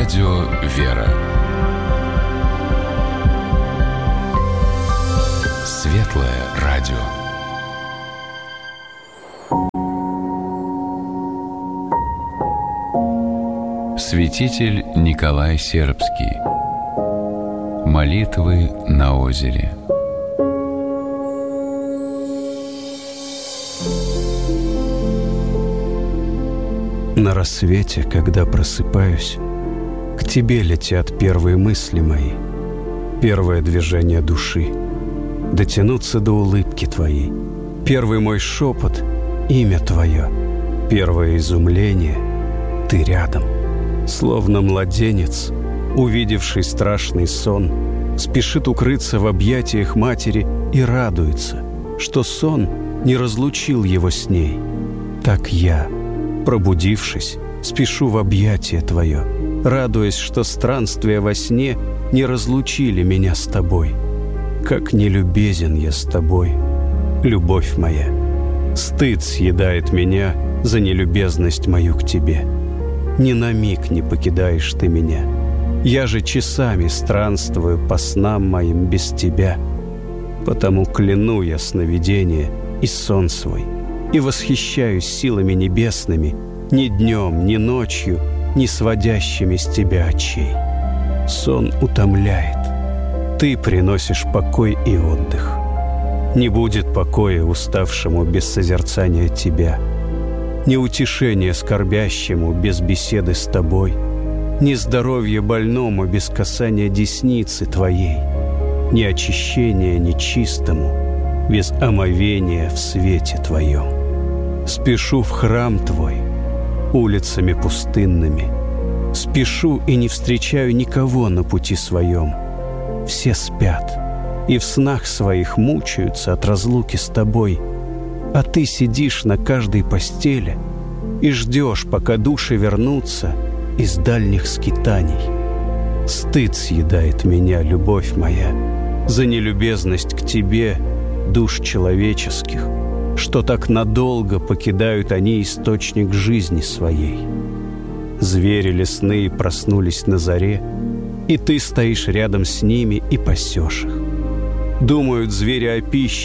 Радио «Вера». Светлое радио. Святитель Николай Сербский. Молитвы на озере. На рассвете, когда просыпаюсь, к тебе летят первые мысли мои, первое движение души, дотянуться до улыбки твоей, первый мой шепот — имя твое, первое изумление — ты рядом. Словно младенец, увидевший страшный сон, спешит укрыться в объятиях матери и радуется, что сон не разлучил его с ней. Так я, пробудившись, спешу в объятие твое, радуясь, что странствия во сне не разлучили меня с тобой. Как нелюбезен я с тобой, любовь моя. Стыд съедает меня за нелюбезность мою к тебе. Ни на миг не покидаешь ты меня. Я же часами странствую по снам моим без тебя. Потому кляну я сновидение и сон свой, и восхищаюсь силами небесными, ни днем, ни ночью, не сводящими с тебя очей. Сон утомляет. Ты приносишь покой и отдых. Не будет покоя уставшему без созерцания тебя, ни утешения скорбящему без беседы с тобой, ни здоровья больному без касания десницы твоей, ни очищения нечистому без омовения в свете твоем. Спешу в храм твой улицами пустынными, спешу и не встречаю никого на пути своем. Все спят и в снах своих мучаются от разлуки с тобой, а ты сидишь на каждой постели и ждешь, пока души вернутся из дальних скитаний. Стыд съедает меня, любовь моя, за нелюбезность к тебе душ человеческих, что так надолго покидают они источник жизни своей. Звери лесные проснулись на заре, и ты стоишь рядом с ними и пасешь их. Думают звери о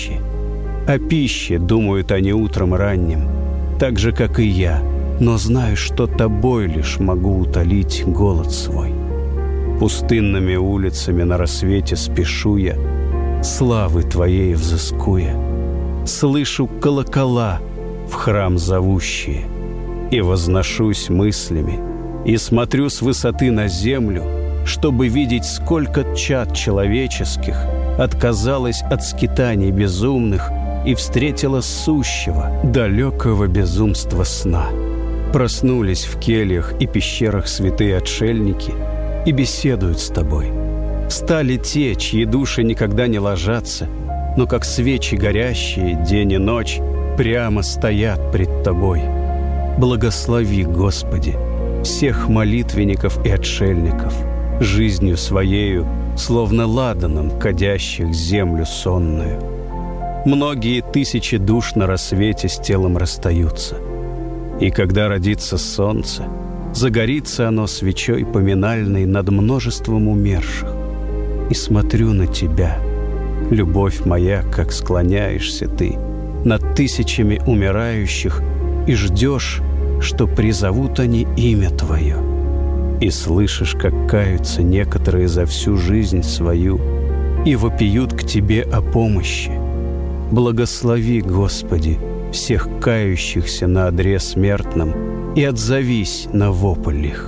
пище думают они утром ранним, так же, как и я, но знаю, что тобой лишь могу утолить голод свой. Пустынными улицами на рассвете спешу я, славы твоей взыскуя. Слышу колокола в храм зовущие, и возношусь мыслями, и смотрю с высоты на землю, чтобы видеть, сколько чад человеческих отказалось от скитаний безумных и встретила сущего, далекого безумства сна. Проснулись в кельях и пещерах святые отшельники и беседуют с тобой. Встали те, чьи души никогда не ложатся, но как свечи горящие день и ночь прямо стоят пред тобой. Благослови, Господи, всех молитвенников и отшельников, жизнью своею, словно ладаном, кадящих землю сонную. Многие тысячи душ на рассвете с телом расстаются. И когда родится солнце, загорится оно свечой поминальной над множеством умерших. И смотрю на тебя, любовь моя, как склоняешься ты над тысячами умирающих и ждешь, что призовут они имя твое. И слышишь, как каются некоторые за всю жизнь свою и вопиют к тебе о помощи. Благослови, Господи, всех кающихся на одре смертном и отзовись на вопль их.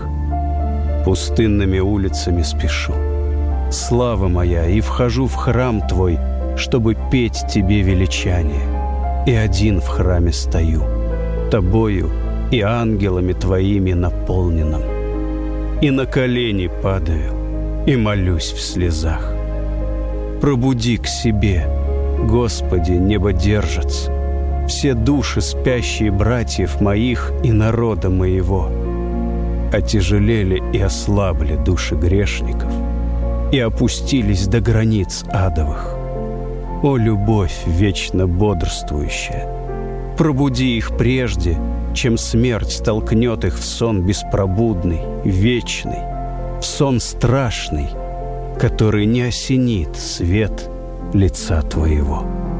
Пустынными улицами спешу, слава моя, и вхожу в храм твой, чтобы петь тебе величание. И один в храме стою, тобою и ангелами твоими наполненным. И на колени падаю, и молюсь в слезах. Пробуди к себе, Господи, небодержец, все души спящие братьев моих и народа моего. Отяжелели и ослабли души грешников и опустились до границ адовых. О, любовь вечно бодрствующая, пробуди их прежде, чем смерть толкнет их в сон беспробудный, вечный, в сон страшный, который не осенит свет лица Твоего.